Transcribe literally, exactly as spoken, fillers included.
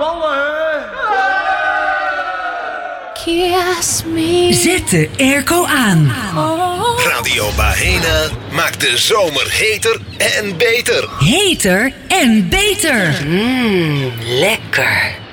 vallen, hè? Kiss me. Zet de airco aan. Radio Bahena maakt de zomer heter en beter. Heter en beter. Mmm, lekker.